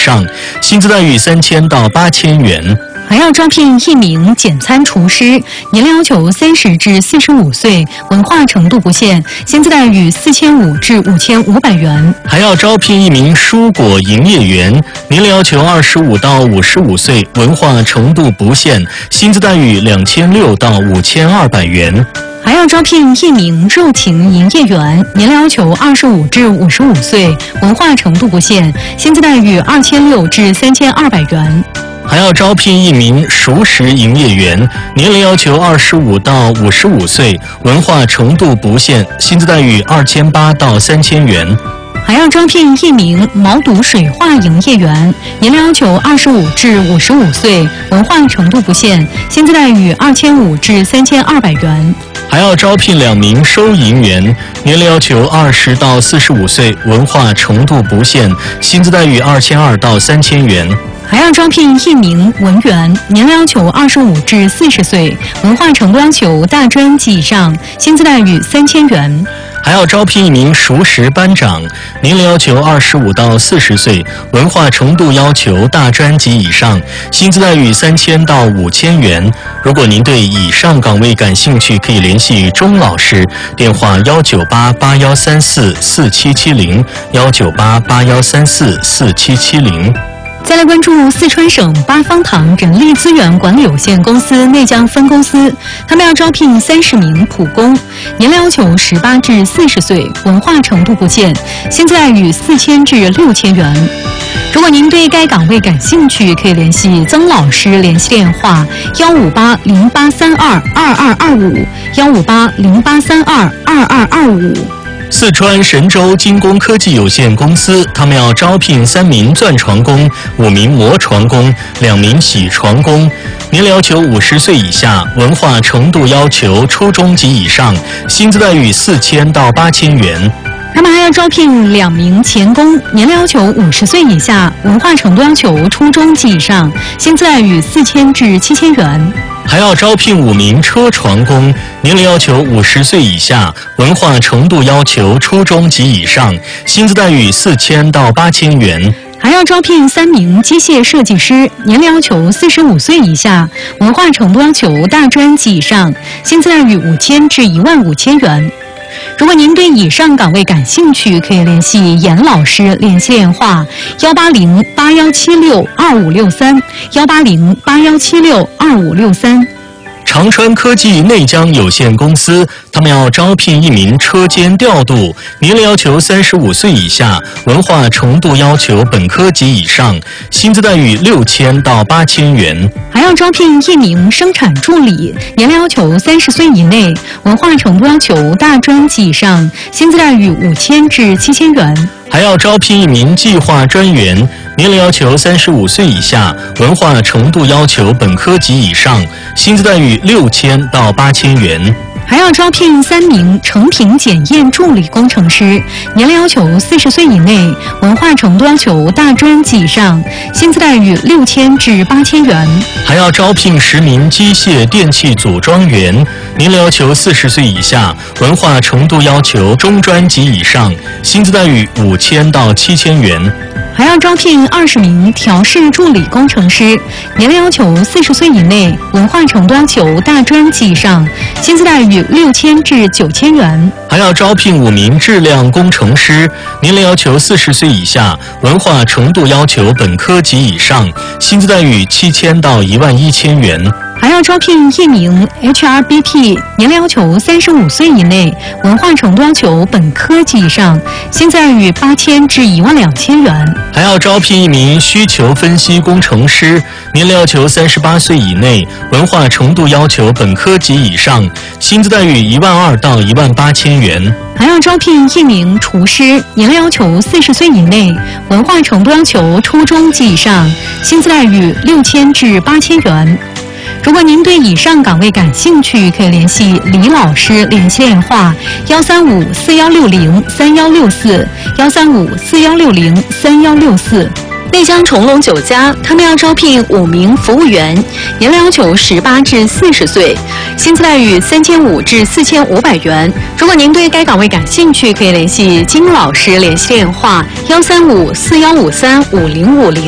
上，薪资待遇3000到8000元。 还要招聘1名简餐厨师，年龄要求30至45岁，文化程度不限，薪资待遇4500至5500元。 还要招聘1名蔬果营业员，年龄要求25到55岁，文化程度不限，薪资待遇2600到5200元。 还要招聘1名肉禽营业员，年龄要求25至55岁，文化程度不限，薪资待遇2600至3200元。 还要招聘1名熟食营业员，年龄要求25到55岁，文化程度不限，薪资待遇2800到3000元。 还要招聘1名毛肚水化营业员，年龄要求25至55岁，文化程度不限，薪资待遇2500至3200元。 还要招聘2名收银员，年龄要求20到45岁，文化程度不限，薪资待遇2200到3000元。 还要招聘1名文员，年龄要求25至40岁，文化程度要求大专及以上，薪资待遇3000元。 还要招聘1名熟食班长，年龄要求25到40岁，文化程度要求大专及以上，薪资待遇3000到5000元。如果您对以上岗位感兴趣，可以联系钟老师，电话19881344770，19881344770。 再来关注四川省八方堂人力资源管理有限公司内江分公司，他们要招聘30名普工，年龄要求18至40岁，文化程度不限，薪资待遇4000至6000元。如果您对该岗位感兴趣，可以联系曾老师，联系电话15808322225，15808322225。 四川神州精工科技有限公司，他们要招聘3名钻床工、5名磨床工、2名洗床工，年龄要求50岁以下，文化程度要求初中及以上，薪资待遇4000到8000元。 他们还要招聘2名钳工，年龄要求50岁以下，文化程度要求初中及以上，薪资待遇4000至7000元。 还要招聘5名车床工，年龄要求50岁以下，文化程度要求初中及以上，薪资待遇4000到8000元。 还要招聘3名机械设计师，年龄要求45岁以下，文化程度要求大专及以上，薪资待遇5000至15000元。如果您对以上岗位感兴趣，可以联系严老师，联系电话18081762563，18081762563。 长川科技内江有限公司，他们要招聘1名车间调度，年龄要求35岁以下，文化程度要求本科及以上，薪资待遇6000到8000元。 还要招聘1名生产助理，年龄要求30岁以内，文化程度要求大专及以上，薪资待遇5000至7000元。 还要招聘1名计划专员，年龄要求35岁以下，文化程度要求本科及以上，薪资待遇6000到8000元。 还要招聘3名成品检验助理工程师，年龄要求40岁以内，文化程度要求大专及以上，薪资待遇6000至8000元。 还要招聘10名机械电器组装员，年龄要求40岁以下，文化程度要求中专及以上，薪资待遇5000到7000元。 还要招聘20名调试助理工程师，年龄要求40岁以内，文化程度要求大专及以上，薪资待遇6000至9000元。 还要招聘5名质量工程师，年龄要求40岁以下，文化程度要求本科及以上，薪资待遇7000到11000元。 还要招聘1名 HRBP， 年龄要求35岁以内，文化程度要求本科及以上，薪资待遇8000至12000元。 还要招聘1名需求分析工程师，年龄要求38岁以内，文化程度要求本科及以上，薪资待遇12000到18000元。 还要招聘1名厨师，年龄要求40岁以内，文化程度要求初中及以上，薪资待遇6000至8000元。如果您对以上岗位感兴趣，可以联系李老师，联系电话13541603164，13541603164。内江重龙酒家，他们要招聘5名服务员，年龄要求18至40岁，薪资待遇3500至4500元。如果您对该岗位感兴趣，可以联系金老师，联系电话13541535050。